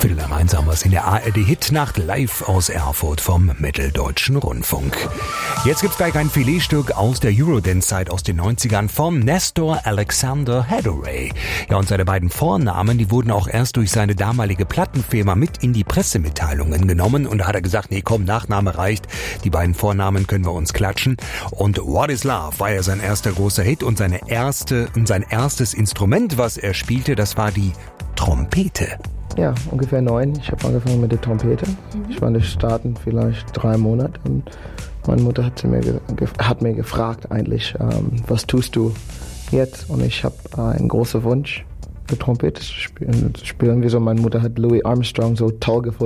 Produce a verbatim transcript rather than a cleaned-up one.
Viertel am eins haben wir es in der A R D-Hitnacht live aus Erfurt vom Mitteldeutschen Rundfunk. Jetzt gibt's gleich ein Filetstück aus der Eurodance-Zeit aus den neunzigern von Nestor Alexander Hathaway. Ja, und seine beiden Vornamen, die wurden auch erst durch seine damalige Plattenfirma mit in die Pressemitteilungen genommen. Und da hat er gesagt, nee, komm, Nachname reicht. Die beiden Vornamen können wir uns klatschen. Und What is Love war ja sein erster großer Hit und seine erste, und sein erstes Instrument, was er spielte, das war die Trompete. Ja, ungefähr neun. Ich habe angefangen mit der Trompete. Mhm. Ich war in den Staaten vielleicht drei Monate und meine Mutter hat, sie mir, ge- hat mir gefragt eigentlich, ähm, was tust du jetzt? Und ich habe äh, einen großen Wunsch, die Trompete zu spielen, zu spielen. Wieso meine Mutter hat Louis Armstrong so toll gefunden.